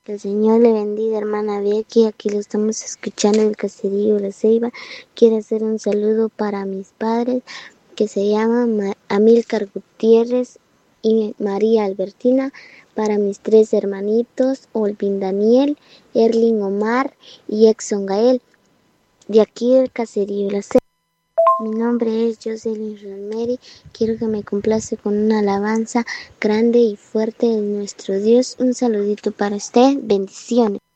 Que el Señor le bendiga, hermana Becky. Aquí lo estamos escuchando del Caserío La Ceiba. Quiero hacer un saludo para mis padres, que se llaman Amílcar Gutiérrez y María Albertina. Para mis 3 hermanitos, Olvin Daniel, Erling Omar y Exxon Gael. De aquí del Caserío La Ceiba. Mi nombre es Jocelyn Romeri. Quiero que me complace con una alabanza grande y fuerte de nuestro Dios. Un saludito para usted. Bendiciones.